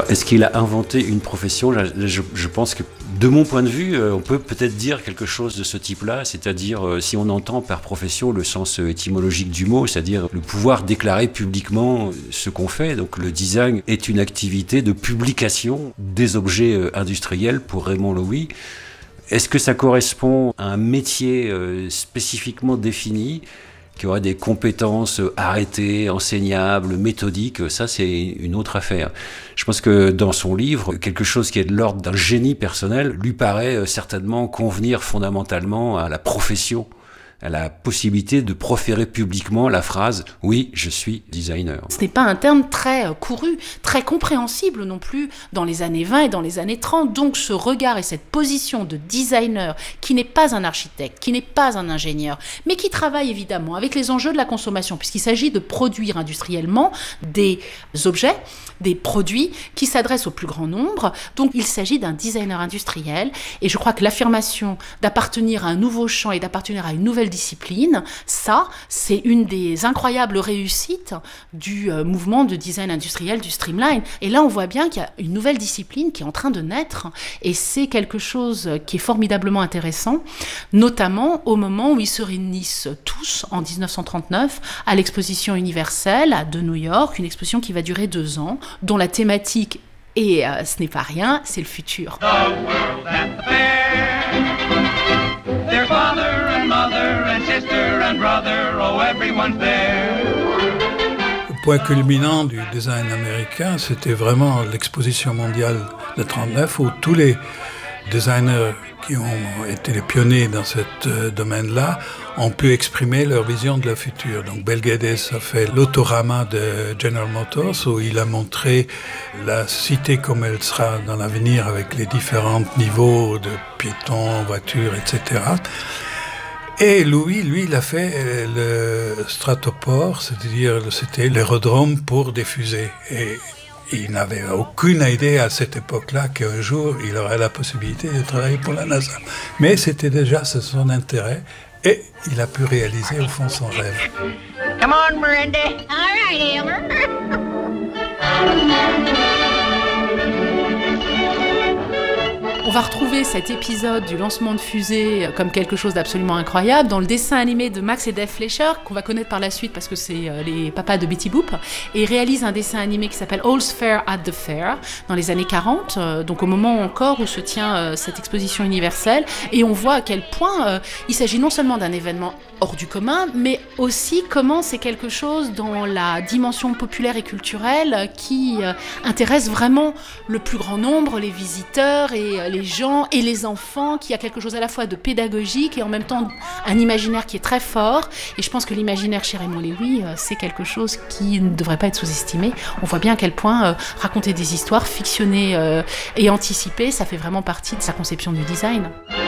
est-ce qu'il a inventé une profession ? Je pense que, de mon point de vue, on peut peut-être dire quelque chose de ce type-là, c'est-à-dire si on entend par profession le sens étymologique du mot, c'est-à-dire le pouvoir déclarer publiquement ce qu'on fait. Donc le design est une activité de publication des objets industriels pour Raymond Loewy. Est-ce que ça correspond à un métier spécifiquement défini, qui aurait des compétences arrêtées, enseignables, méthodiques? Ça, c'est une autre affaire. Je pense que dans son livre, quelque chose qui est de l'ordre d'un génie personnel lui paraît certainement convenir fondamentalement à la profession, à la possibilité de proférer publiquement la phrase « Oui, je suis designer ». Ce n'est pas un terme très couru, très compréhensible non plus dans les années 20 et dans les années 30. Donc ce regard et cette position de designer qui n'est pas un architecte, qui n'est pas un ingénieur, mais qui travaille évidemment avec les enjeux de la consommation, puisqu'il s'agit de produire industriellement des objets, des produits qui s'adressent au plus grand nombre. Donc il s'agit d'un designer industriel. Et je crois que l'affirmation d'appartenir à un nouveau champ et d'appartenir à une nouvelle discipline, ça, c'est une des incroyables réussites du mouvement de design industriel du streamline. Et là, on voit bien qu'il y a une nouvelle discipline qui est en train de naître, et c'est quelque chose qui est formidablement intéressant, notamment au moment où ils se réunissent tous en 1939 à l'exposition universelle de New York, une exposition qui va durer 2 ans, dont la thématique, et ce n'est pas rien, c'est le futur. The world at the fair. There's father and mother and sister and brother, oh everyone's there. Le point culminant du design américain, c'était vraiment l'exposition mondiale de 1939, où tous les designers qui ont été les pionniers dans ce domaine-là ont pu exprimer leur vision de la future. Donc Bel Geddes a fait l'autorama de General Motors, où il a montré la cité comme elle sera dans l'avenir, avec les différents niveaux de piétons, voitures, etc. Et Louis, lui, il a fait le stratoport, c'est-à-dire c'était l'aérodrome pour des fusées. Et il n'avait aucune idée à cette époque-là qu'un jour, il aurait la possibilité de travailler pour la NASA. Mais c'était déjà son intérêt, et il a pu réaliser au fond son rêve. Come on, Miranda. All right, Elmer. On va retrouver cet épisode du lancement de fusée comme quelque chose d'absolument incroyable dans le dessin animé de Max et Dave Fleischer, qu'on va connaître par la suite parce que c'est les papas de Betty Boop, et ils réalisent un dessin animé qui s'appelle All's Fair at the Fair dans les années 40, donc au moment encore où se tient cette exposition universelle, et on voit à quel point il s'agit non seulement d'un événement hors du commun, mais aussi comment c'est quelque chose dans la dimension populaire et culturelle qui intéresse vraiment le plus grand nombre, les visiteurs et les gens et les enfants, qui a quelque chose à la fois de pédagogique et en même temps un imaginaire qui est très fort. Et je pense que l'imaginaire chez Raymond Loewy, c'est quelque chose qui ne devrait pas être sous-estimé. On voit bien à quel point raconter des histoires, fictionner et anticiper, ça fait vraiment partie de sa conception du design.